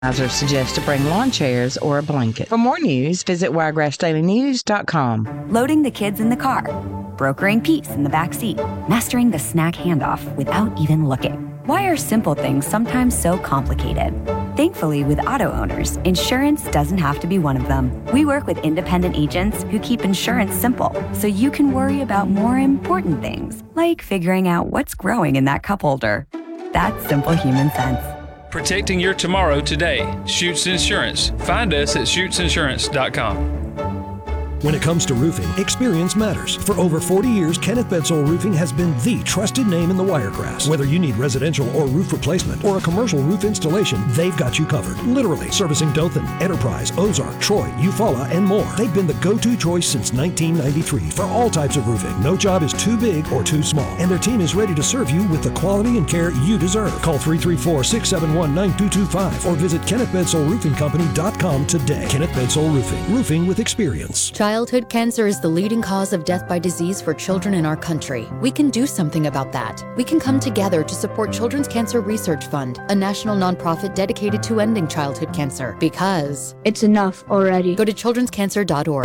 Advisors suggest to bring lawn chairs or a blanket. For more news, visit wiregrassdailynews.com. Loading the kids in the car, brokering peace in the back seat, mastering the snack handoff without even looking. Why are simple things sometimes so complicated? Thankfully, with auto owners, insurance doesn't have to be one of them. We work with independent agents who keep insurance simple, so you can worry about more important things, like figuring out what's growing in that cup holder. That's simple human sense. Protecting your tomorrow today. Schutz Insurance. Find us at schutzinsurance.com. When it comes to roofing, experience matters. For over 40 years, Kenneth Bedsole Roofing has been the trusted name in the Wiregrass. Whether you need residential or roof replacement or a commercial roof installation, they've got you covered. Literally, servicing Dothan, Enterprise, Ozark, Troy, Eufaula, and more. They've been the go-to choice since 1993 for all types of roofing. No job is too big or too small, and their team is ready to serve you with the quality and care you deserve. Call 334-671-9225 or visit KennethBedsoleRoofingCompany.com today. Kenneth Bedsole Roofing. Roofing with experience. Childhood cancer is the leading cause of death by disease for children in our country. We can do something about that. We can come together to support Children's Cancer Research Fund, a national nonprofit dedicated to ending childhood cancer. Because it's enough already. Go to childrenscancer.org.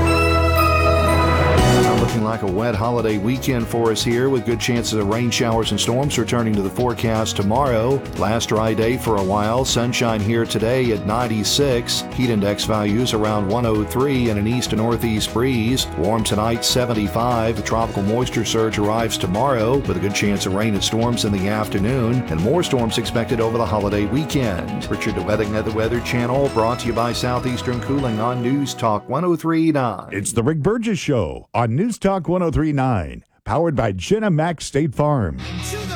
Looking like a wet holiday weekend for us here, with good chances of rain showers and storms returning to the forecast tomorrow. Last dry day for a while. Sunshine here today at 96. Heat index values around 103 and an east to northeast breeze. Warm tonight, 75. The tropical moisture surge arrives tomorrow with a good chance of rain and storms in the afternoon, and more storms expected over the holiday weekend. Richard DeWetting at the Weather Channel, brought to you by Southeastern Cooling on News Talk 103.9. It's the Rick Burgess Show on News Talk 103.9, powered by Jenna Mack State Farm.